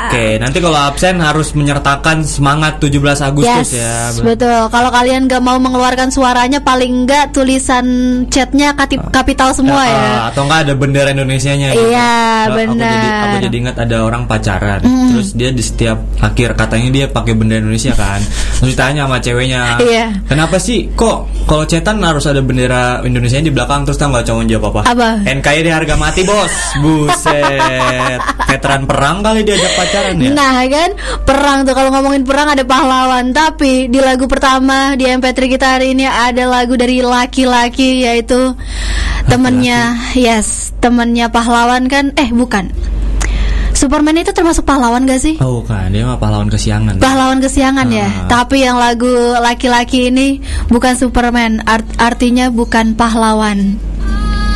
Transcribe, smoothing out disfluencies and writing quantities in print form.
Oke, nanti kalau absen harus menyertakan semangat 17 Agustus ya. Betul. Kalau kalian gak mau mengeluarkan suaranya, paling enggak tulisan chatnya kapital semua ya. Atau enggak ada bendera Indonesianya gitu. Iya, benar. Aku jadi ingat ada orang pacaran, terus dia di setiap akhir katanya dia pakai bendera Indonesia kan. Terus ditanya sama ceweknya, kenapa sih kok kalau chatan harus ada bendera Indonesia di belakang? Terus tau nggak cowoknya jawab apa? NKRI harga mati bos. Buset, veteran perang kali diajak pacaran ya. Nah kan, perang tuh, kalau ngomongin perang ada pahlawan. Tapi di lagu pertama di MP3 kita hari ini ada lagu dari laki-laki, yaitu temennya, temennya pahlawan kan? Bukan. Superman itu termasuk pahlawan gak sih? Oh kan, dia mah pahlawan kesiangan. Pahlawan kesiangan ya. Tapi yang lagu laki-laki ini bukan Superman, artinya bukan pahlawan.